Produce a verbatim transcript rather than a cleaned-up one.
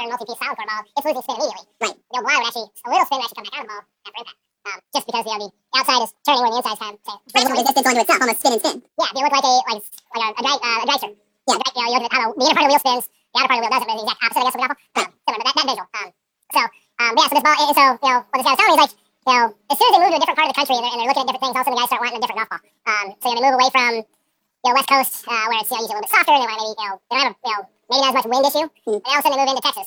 modern multi-piece style core ball, it's losing spin immediately. Right. The old wire would actually, a little spin would actually come back out of the ball after impact. Um, just because you know, the outside is turning where the inside is kind of saying. Like more resistance onto itself, almost spin and spin. Yeah, they look like a like like a a, drag, uh, a dragster. Yeah. A drag, you know, you look at how the, the inner part of the wheel spins, the outer part of the wheel doesn't, but it's the exact opposite, I guess, of the golf ball. Um, similar, but that, that visual. Um, so, um, yeah, so this ball, so, you know, what this guy was telling me is like, you know, as soon as they move to a different part of the country and they're, and they're looking at different things, all of a sudden the guys start wanting a different golf ball. Um, so, you know, they move away from, you know, West Coast, uh, where it's, you know, usually a little bit softer, and they want to maybe, you know, they don't have a, you know, maybe not as much wind issue. Mm. And all of a sudden they move into Texas,